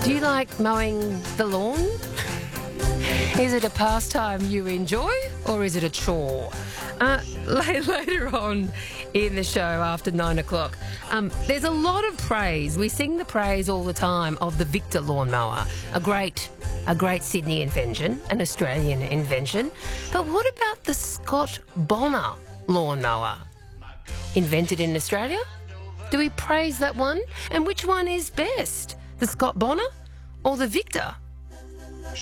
Do you like mowing the lawn? Is it a pastime you enjoy or is it a chore? Later on in the show after 9 o'clock, there's a lot of praise. We sing the praise all the time of the Victa lawnmower, a great Sydney invention, an Australian invention. But what about the Scott Bonner lawnmower? Invented in Australia? Do we praise that one? And which one is best, the Scott Bonner or the Victa?